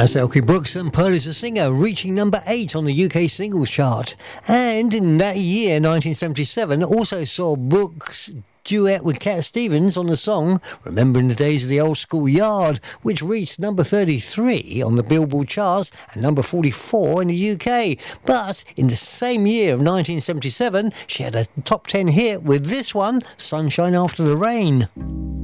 That's Elkie Brooks and Pearl is a Singer, reaching number 8 on the UK singles chart. And in that year, 1977, also saw Brooks duet with Cat Stevens on the song Remembering the Days of the Old School Yard, which reached number 33 on the Billboard charts and number 44 in the UK. But in the same year of 1977, she had a top 10 hit with this one, Sunshine After the Rain.